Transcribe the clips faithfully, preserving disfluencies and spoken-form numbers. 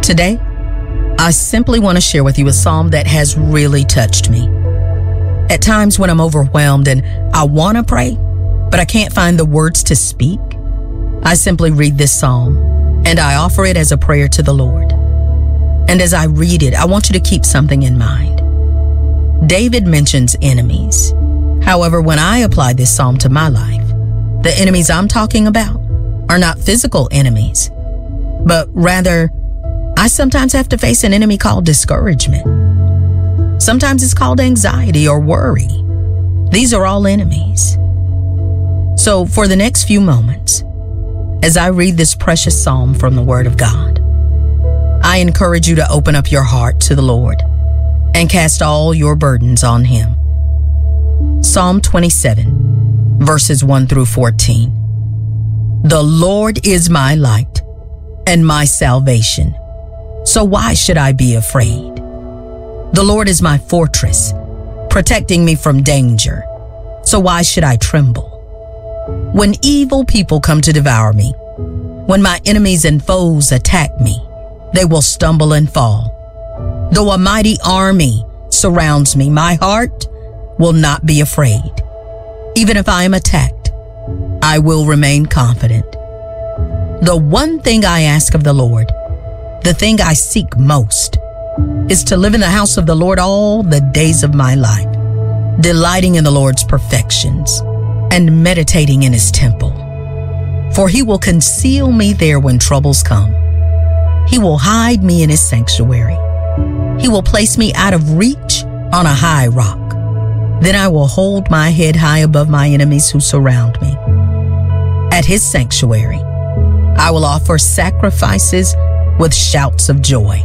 Today, I simply want to share with you a psalm that has really touched me. At times when I'm overwhelmed and I want to pray, but I can't find the words to speak, I simply read this psalm and I offer it as a prayer to the Lord. And as I read it, I want you to keep something in mind. David mentions enemies. However, when I apply this psalm to my life, the enemies I'm talking about are not physical enemies, but rather, I sometimes have to face an enemy called discouragement. Sometimes it's called anxiety or worry. These are all enemies. So for the next few moments, as I read this precious psalm from the Word of God, I encourage you to open up your heart to the Lord and cast all your burdens on Him. Psalm twenty-seven, verses one through fourteen. The Lord is my light and my salvation, so why should I be afraid? The Lord is my fortress, protecting me from danger, so why should I tremble? When evil people come to devour me, when my enemies and foes attack me, they will stumble and fall. Though a mighty army surrounds me, my heart will not be afraid. Even if I am attacked, I will remain confident. The one thing I ask of the Lord, the thing I seek most, is to live in the house of the Lord all the days of my life, delighting in the Lord's perfections and meditating in His temple. For He will conceal me there when troubles come. He will hide me in His sanctuary. He will place me out of reach on a high rock. Then I will hold my head high above my enemies who surround me. At His sanctuary, I will offer sacrifices with shouts of joy,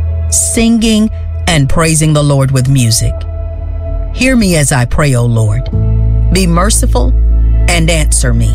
singing and praising the Lord with music. Hear me as I pray, O Lord. Be merciful and answer me.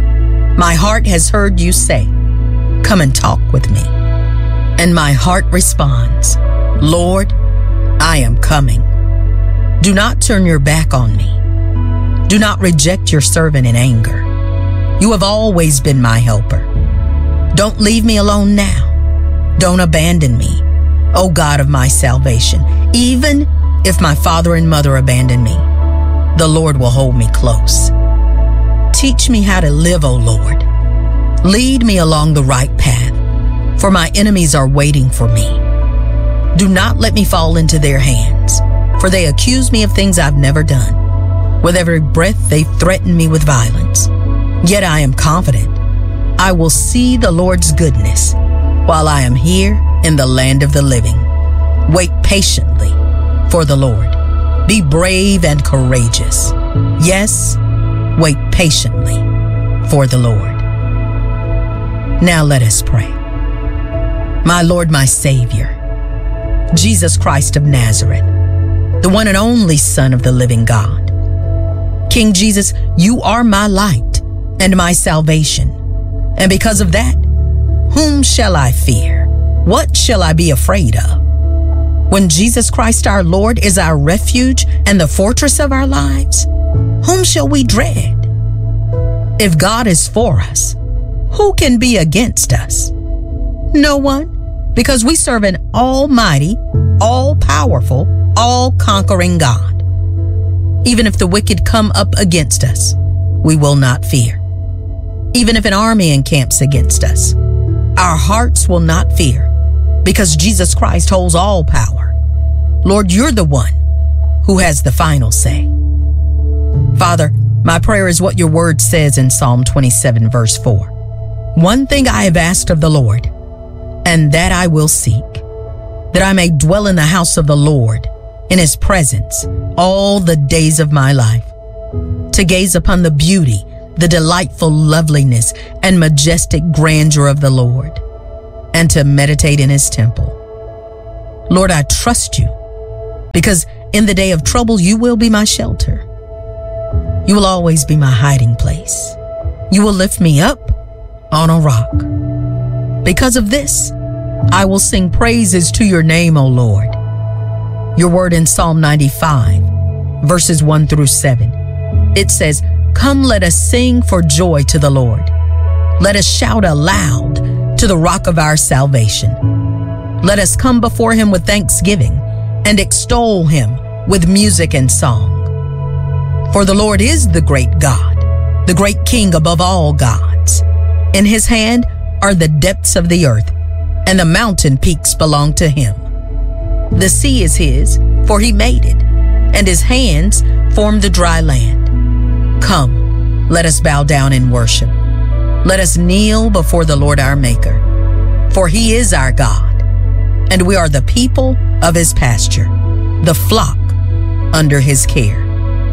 My heart has heard you say, "Come and talk with me." And my heart responds, "Lord, I am coming." Do not turn your back on me. Do not reject your servant in anger. You have always been my helper. Don't leave me alone now. Don't abandon me, O God of my salvation. Even if my father and mother abandon me, the Lord will hold me close. Teach me how to live, O Lord. Lead me along the right path, for my enemies are waiting for me. Do not let me fall into their hands, for they accuse me of things I've never done. With every breath, they threaten me with violence. Yet I am confident I will see the Lord's goodness while I am here in the land of the living. Wait patiently for the Lord. Be brave and courageous. Yes, wait patiently for the Lord. Now let us pray. My Lord, my Savior, Jesus Christ of Nazareth, the one and only Son of the living God. King Jesus, you are my light and my salvation. And because of that, whom shall I fear? What shall I be afraid of? When Jesus Christ our Lord is our refuge and the fortress of our lives, whom shall we dread? If God is for us, who can be against us? No one, because we serve an almighty, all-powerful, all-conquering God. Even if the wicked come up against us, we will not fear. Even if an army encamps against us, our hearts will not fear, because Jesus Christ holds all power. Lord, you're the one who has the final say. Father, my prayer is what your word says in Psalm twenty-seven, verse four. One thing I have asked of the Lord, and that I will seek, that I may dwell in the house of the Lord, in His presence, all the days of my life, to gaze upon the beauty, the delightful loveliness and majestic grandeur of the Lord, and to meditate in His temple. Lord, I trust you, because in the day of trouble, you will be my shelter. You will always be my hiding place. You will lift me up on a rock. Because of this, I will sing praises to your name, O Lord. Your word in Psalm ninety-five, verses one through seven, it says, "Come, let us sing for joy to the Lord. Let us shout aloud to the rock of our salvation. Let us come before him with thanksgiving and extol him with music and song. For the Lord is the great God, the great King above all gods. In his hand are the depths of the earth, and the mountain peaks belong to him. The sea is his, for he made it, and his hands formed the dry land. Come, let us bow down and worship. Let us kneel before the Lord our Maker. For he is our God, and we are the people of his pasture, the flock under his care.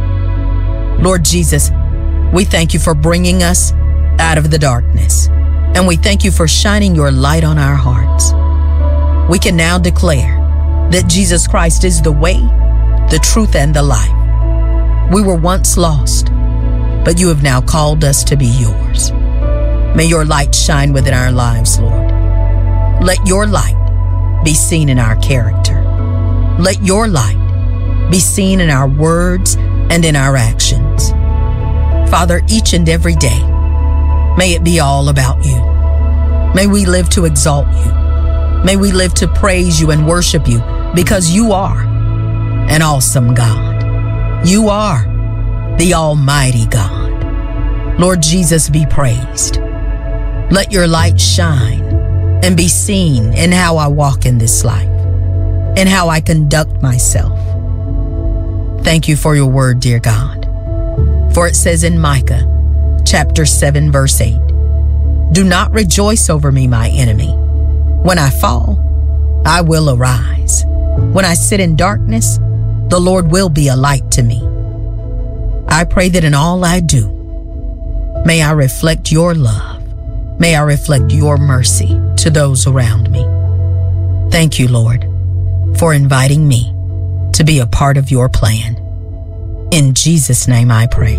Lord Jesus, we thank you for bringing us out of the darkness, and we thank you for shining your light on our hearts. We can now declare that Jesus Christ is the way, the truth, and the life. We were once lost, but you have now called us to be yours. May your light shine within our lives, Lord. Let your light be seen in our character. Let your light be seen in our words and in our actions. Father, each and every day, may it be all about you. May we live to exalt you. May we live to praise you and worship you, because you are an awesome God. You are the Almighty God. Lord Jesus, be praised. Let your light shine and be seen in how I walk in this life, in how I conduct myself. Thank you for your word, dear God. For it says in Micah chapter seven, verse eight, do not rejoice over me, my enemy. When I fall, I will arise. When I sit in darkness, the Lord will be a light to me. I pray that in all I do, may I reflect your love. May I reflect your mercy to those around me. Thank you, Lord, for inviting me to be a part of your plan. In Jesus' name I pray.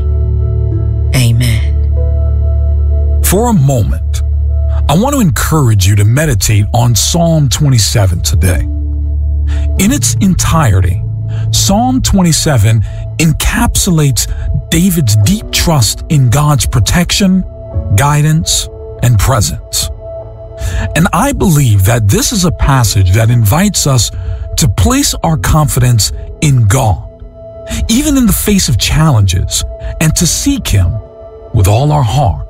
Amen. For a moment, I want to encourage you to meditate on Psalm twenty-seven today. In its entirety, Psalm twenty-seven encapsulates David's deep trust in God's protection, guidance, and presence. And I believe that this is a passage that invites us to place our confidence in God, even in the face of challenges, and to seek him with all our heart.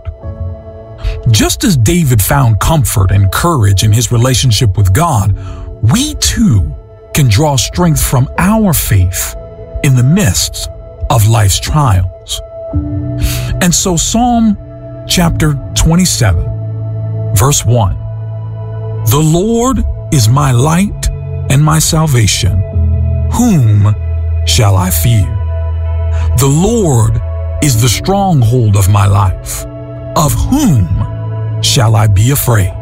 Just as David found comfort and courage in his relationship with God, we too can draw strength from our faith in the midst of life's trials. And so Psalm chapter twenty-seven, verse one, the Lord is my light and my salvation. Whom shall I fear? The Lord is the stronghold of my life. Of whom shall I be afraid?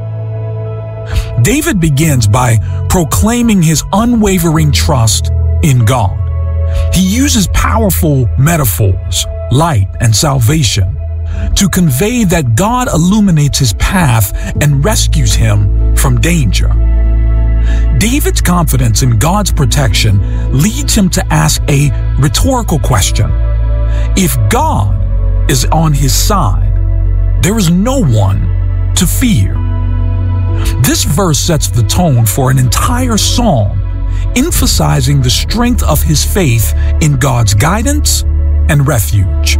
David begins by proclaiming his unwavering trust in God. He uses powerful metaphors, light and salvation, to convey that God illuminates his path and rescues him from danger. David's confidence in God's protection leads him to ask a rhetorical question. If God is on his side, there is no one to fear. This verse sets the tone for an entire psalm, emphasizing the strength of his faith in God's guidance and refuge.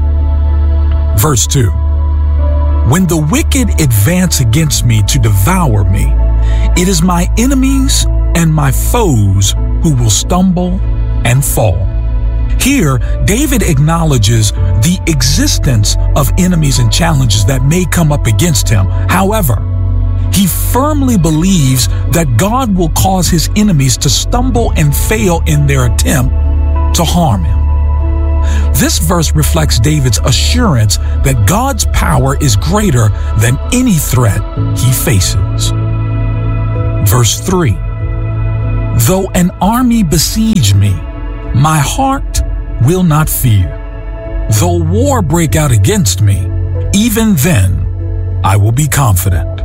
Verse two, when the wicked advance against me to devour me, it is my enemies and my foes who will stumble and fall. Here, David acknowledges the existence of enemies and challenges that may come up against him. However, he firmly believes that God will cause his enemies to stumble and fail in their attempt to harm him. This verse reflects David's assurance that God's power is greater than any threat he faces. Verse three, though an army besiege me, my heart will not fear. Though war break out against me, even then I will be confident.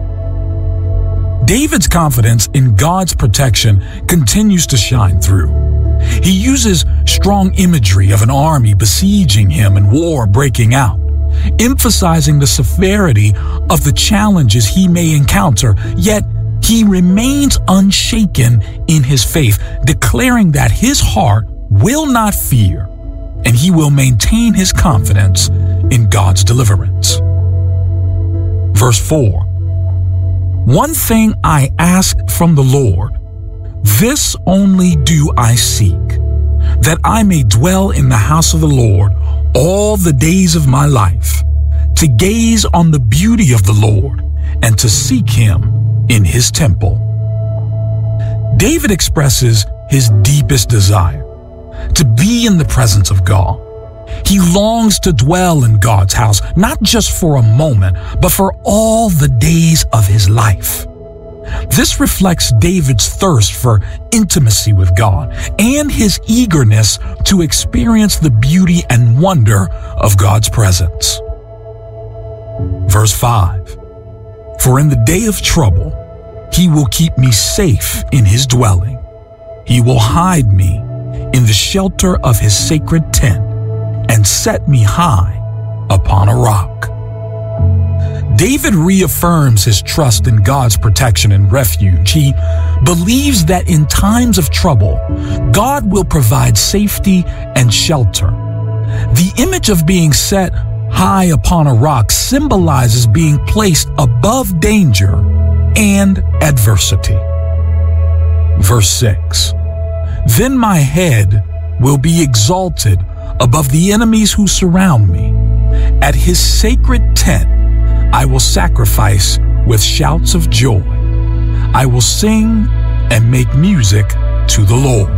David's confidence in God's protection continues to shine through. He uses strong imagery of an army besieging him and war breaking out, emphasizing the severity of the challenges he may encounter, yet he remains unshaken in his faith, declaring that his heart will not fear, and he will maintain his confidence in God's deliverance. Verse four, one thing I ask from the Lord, this only do I seek, that I may dwell in the house of the Lord all the days of my life, to gaze on the beauty of the Lord and to seek him in his temple. David expresses his deepest desire, to be in the presence of God. He longs to dwell in God's house, not just for a moment, but for all the days of his life. This reflects David's thirst for intimacy with God and his eagerness to experience the beauty and wonder of God's presence. Verse five, for in the day of trouble, he will keep me safe in his dwelling. He will hide me in the shelter of his sacred tent and set me high upon a rock. David reaffirms his trust in God's protection and refuge. He believes that in times of trouble, God will provide safety and shelter. The image of being set high upon a rock symbolizes being placed above danger and adversity. Verse six, then my head will be exalted above the enemies who surround me. At his sacred tent, I will sacrifice with shouts of joy. I will sing and make music to the Lord.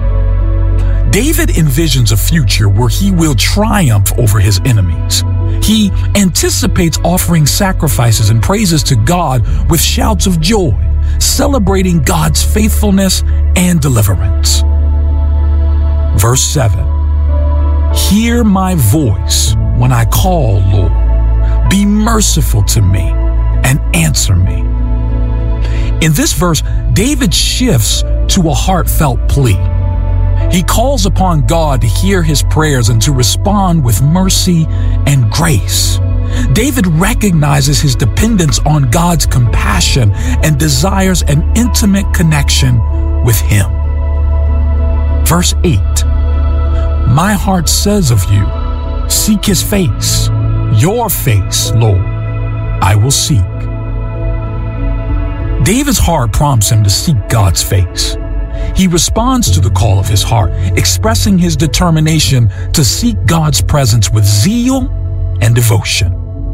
David envisions a future where he will triumph over his enemies. He anticipates offering sacrifices and praises to God with shouts of joy, celebrating God's faithfulness and deliverance. Verse seven, hear my voice when I call, Lord. Be merciful to me and answer me. In this verse, David shifts to a heartfelt plea. He calls upon God to hear his prayers and to respond with mercy and grace. David recognizes his dependence on God's compassion and desires an intimate connection with him. Verse eight, my heart says of you, seek his face. Your face, Lord, I will seek. David's heart prompts him to seek God's face. He responds to the call of his heart, expressing his determination to seek God's presence with zeal and devotion.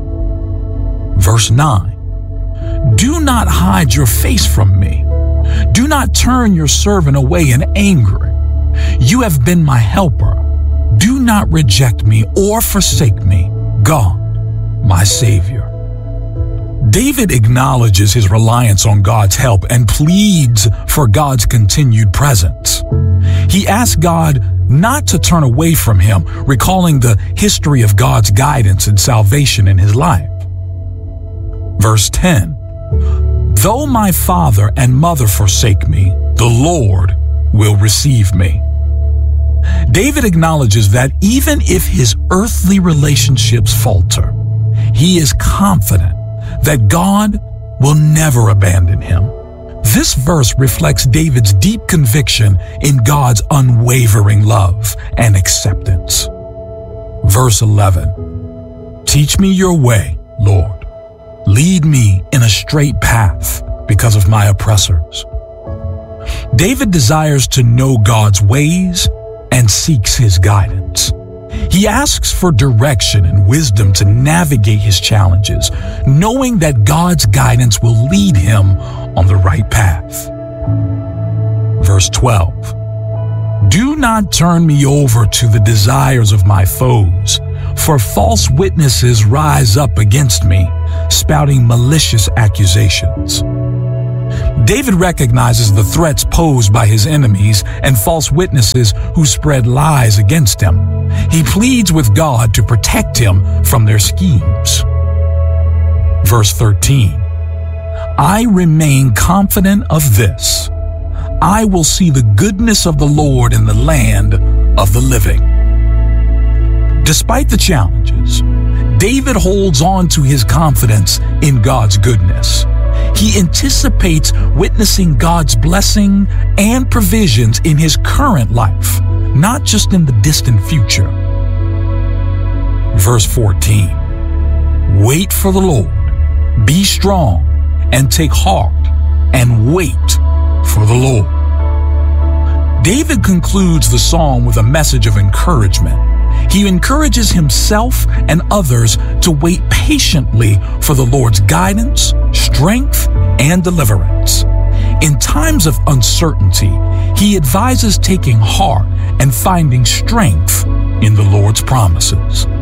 Verse nine, do not hide your face from me. Do not turn your servant away in anger. You have been my helper. Do not reject me or forsake me, God, my Savior. David acknowledges his reliance on God's help and pleads for God's continued presence. He asks God not to turn away from him, recalling the history of God's guidance and salvation in his life. Verse ten, though my father and mother forsake me, the Lord will receive me. David acknowledges that even if his earthly relationships falter, he is confident that God will never abandon him. This verse reflects David's deep conviction in God's unwavering love and acceptance. Verse eleven, teach me your way, Lord. Lead me in a straight path because of my oppressors. David desires to know God's ways and seeks his guidance. He asks for direction and wisdom to navigate his challenges, knowing that God's guidance will lead him on the right path. Verse twelve, do not turn me over to the desires of my foes, for false witnesses rise up against me, spouting malicious accusations. David recognizes the threats posed by his enemies and false witnesses who spread lies against him. He pleads with God to protect him from their schemes. Verse thirteen, I remain confident of this. I will see the goodness of the Lord in the land of the living. Despite the challenges, David holds on to his confidence in God's goodness. He anticipates witnessing God's blessing and provisions in his current life, not just in the distant future. Verse fourteen, wait for the Lord, be strong, and take heart, and wait for the Lord. David concludes the psalm with a message of encouragement. He encourages himself and others to wait patiently for the Lord's guidance, strength, and deliverance. In times of uncertainty, he advises taking heart and finding strength in the Lord's promises.